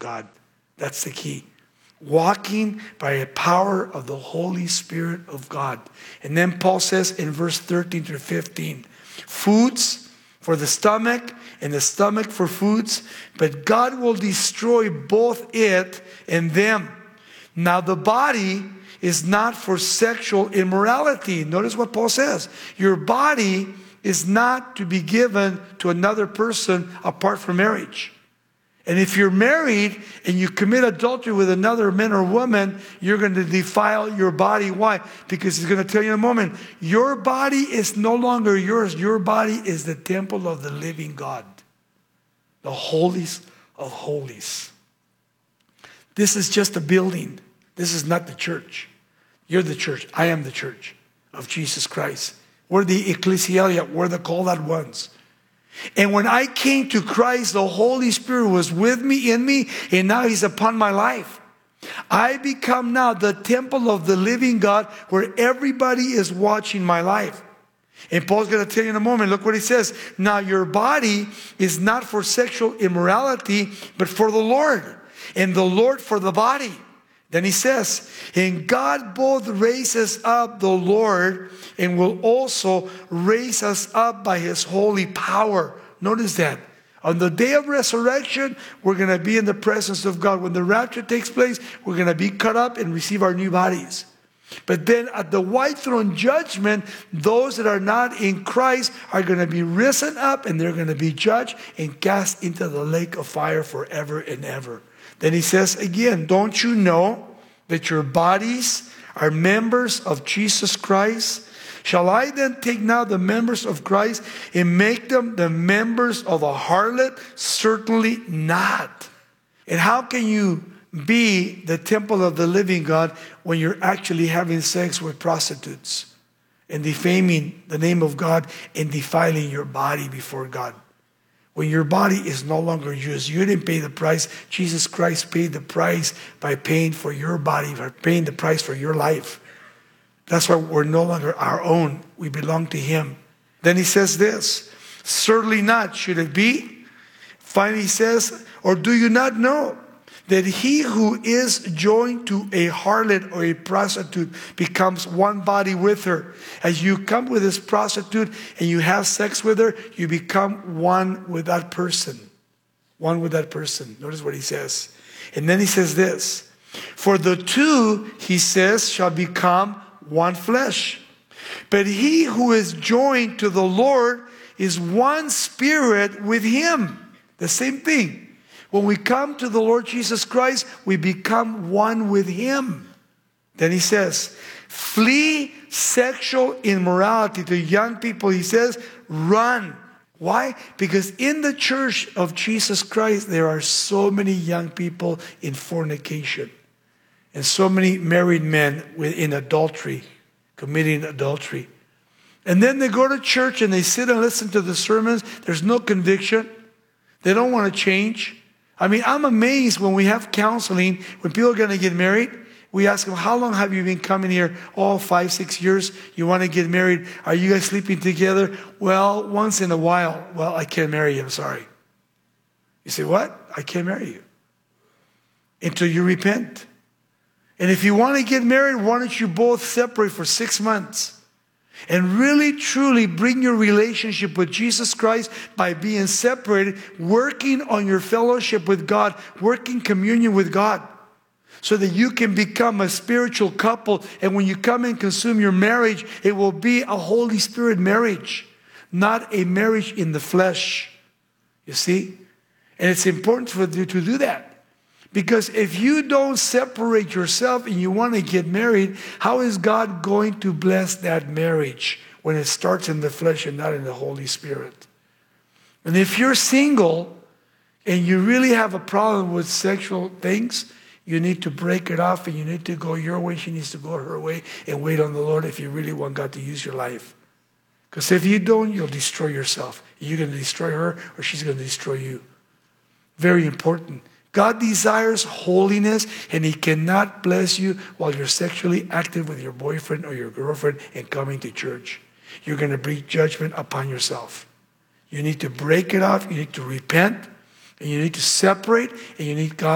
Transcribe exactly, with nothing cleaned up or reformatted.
God. That's the key. Walking by the power of the Holy Spirit of God. And then Paul says in verse thirteen through fifteen, foods for the stomach and the stomach for foods, but God will destroy both it and them. Now the body is not for sexual immorality. Notice what Paul says. Your body is not to be given to another person apart from marriage. And if you're married and you commit adultery with another man or woman, you're going to defile your body. Why? Because he's going to tell you in a moment, your body is no longer yours. Your body is the temple of the living God. The holiest of holies. This is just a building. This is not the church. You're the church. I am the church of Jesus Christ. We're the ecclesialia. We're the called out ones. And when I came to Christ, the Holy Spirit was with me, in me, and now He's upon my life. I become now the temple of the living God where everybody is watching my life. And Paul's going to tell you in a moment, look what he says. Now your body is not for sexual immorality, but for the Lord. And the Lord for the body. Then he says, and God both raises up the Lord and will also raise us up by His holy power. Notice that. On the day of resurrection, we're going to be in the presence of God. When the rapture takes place, we're going to be cut up and receive our new bodies. But then at the white throne judgment, those that are not in Christ are going to be risen up and they're going to be judged and cast into the lake of fire forever and ever. Then he says again, don't you know that your bodies are members of Jesus Christ? Shall I then take now the members of Christ and make them the members of a harlot? Certainly not. And how can you be the temple of the living God when you're actually having sex with prostitutes and defaming the name of God and defiling your body before God? When your body is no longer yours, you didn't pay the price. Jesus Christ paid the price by paying for your body, by paying the price for your life. That's why we're no longer our own. We belong to Him. Then he says this, certainly not should it be. Finally he says, or do you not know that he who is joined to a harlot or a prostitute becomes one body with her? As you come with this prostitute and you have sex with her, you become one with that person. One with that person. Notice what he says. And then he says this, for the two, he says, shall become one flesh. But he who is joined to the Lord is one spirit with Him. The same thing. When we come to the Lord Jesus Christ, we become one with Him. Then he says, flee sexual immorality. To young people, he says, run. Why? Because in the church of Jesus Christ, there are so many young people in fornication. And so many married men in adultery, committing adultery. And then they go to church and they sit and listen to the sermons. There's no conviction. They don't want to change. I mean, I'm amazed when we have counseling, when people are going to get married, we ask them, how long have you been coming here? Oh, five, six years. You want to get married? Are you guys sleeping together? Well, once in a while. Well, I can't marry you. I'm sorry. You say, what? I can't marry you. Until you repent. And if you want to get married, why don't you both separate for six months? And really, truly bring your relationship with Jesus Christ by being separated, working on your fellowship with God, working communion with God, so that you can become a spiritual couple. And when you come and consume your marriage, it will be a Holy Spirit marriage, not a marriage in the flesh. You see? And it's important for you to do that. Because if you don't separate yourself and you want to get married, how is God going to bless that marriage when it starts in the flesh and not in the Holy Spirit? And if you're single and you really have a problem with sexual things, you need to break it off and you need to go your way. She needs to go her way and wait on the Lord if you really want God to use your life. Because if you don't, you'll destroy yourself. You're going to destroy her or she's going to destroy you. Very important. God desires holiness, and He cannot bless you while you're sexually active with your boyfriend or your girlfriend and coming to church. You're going to bring judgment upon yourself. You need to break it off. You need to repent, and you need to separate, and you need God